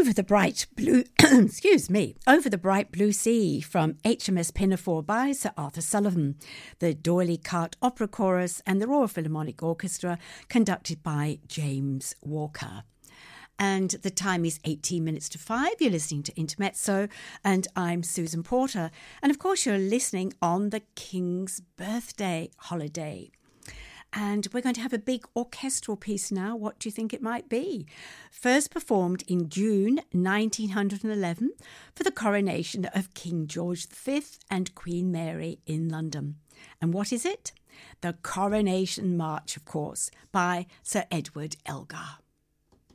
Over the Bright Blue, Over the Bright Blue Sea from HMS Pinafore by Sir Arthur Sullivan, the D'Oyly Carte Opera Chorus and the Royal Philharmonic Orchestra conducted by James Walker. And the time is 18 minutes to 5. You're listening to Intermezzo, and I'm Susan Porter. And of course, you're listening on the King's birthday holiday. And we're going to have a big orchestral piece now. What do you think it might be? First performed in June 1911 for the coronation of King George V and Queen Mary in London. And what is it? The Coronation March, of course, by Sir Edward Elgar.